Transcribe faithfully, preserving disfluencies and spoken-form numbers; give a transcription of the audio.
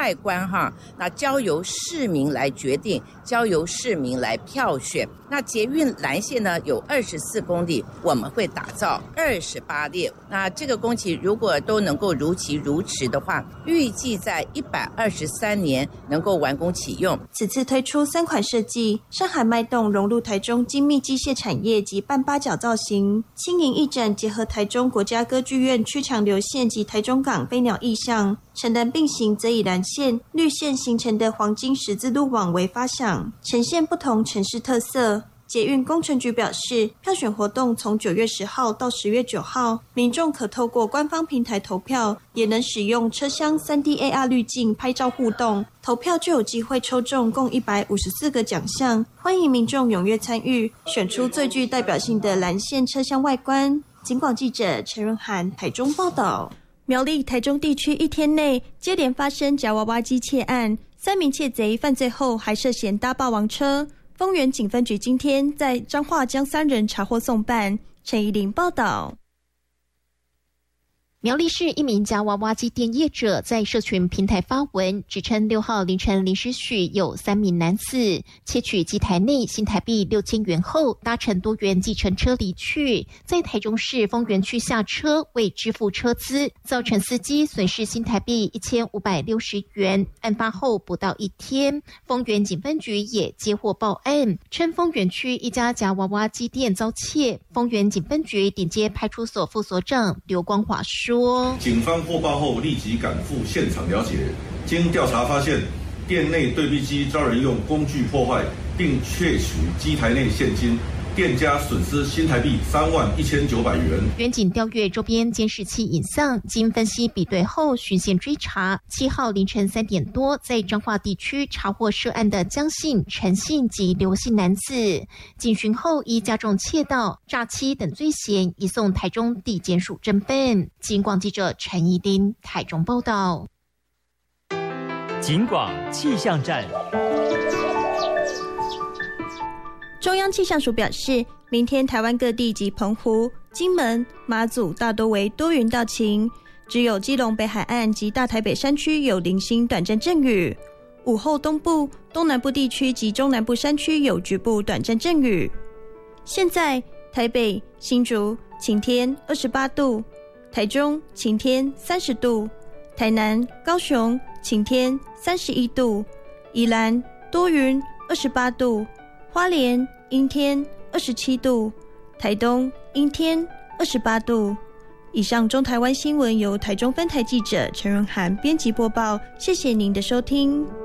外观哈，那交由市民来决定，交由市民来票选。那捷运蓝线呢有二十四公里，我们会打造二十八列。那这个工期如果都能够如期如迟的话，预计在一百二十三年能够完工启用。 此次推出三款设计，上海脉动融入台中精密机械产业及半八角造型，轻盈翼展结合台中国家歌剧院曲墙流线及台中港飞鸟意象，城南并行则以蓝线、绿线形成的黄金十字路网为发想，呈现不同城市特色。捷运工程局表示，票选活动从九月十号到十月九号，民众可透过官方平台投票，也能使用车厢 三 D A R 滤镜拍照互动，投票就有机会抽中共一百五十四个奖项。欢迎民众踊跃参与，选出最具代表性的蓝线车厢外观。警广记者陈润涵台中报道。苗栗、台中地区一天内接连发生夹娃娃机窃案，三名窃贼犯罪后还涉嫌搭霸王车。丰原警分局今天在彰化将三人查获送办。陈怡玲报道。 苗栗市一名夹娃娃机店业者在社群平台发文，指称六号凌晨零时许有三名男子窃取机台内新台币六千元后，搭乘多元计程车离去，在台中市丰原区下车未支付车资，造成司机损失新台币一千五百六十元。案发后不到一天，丰原警分局也接获报案，称丰原区一家夹娃娃机店遭窃。丰原警分局顶街派出所副所长刘光华说， 警方获报后立即赶赴现场了解，经调查发现，店内对币机遭人用工具破坏，并窃取机台内现金，店家损失新台币三万一千九百元。 远警调阅周边监视器影像，经分析比对后循线追查，七号凌晨三点多，在彰化地区查获涉案的江姓、陈姓及刘姓男子，警询后依加重窃盗、诈欺等罪嫌，移送台中地检署侦办。警广记者陈怡琳台中报道。 警广气象站。 中央气象署表示，明天台湾各地及澎湖、金门、马祖大多为多云到晴，只有基隆北海岸及大台北山区有零星短暂阵雨。午后东部、东南部地区及中南部山区有局部短暂阵雨。现在台北、新竹晴天二十八度，台中晴天三十度，台南、高雄晴天三十一度，宜兰多云二十八度，花莲阴天二十七度，台东阴天二十八度。以上中台湾新闻由台中分台记者陈润涵编辑播报，谢谢您的收听。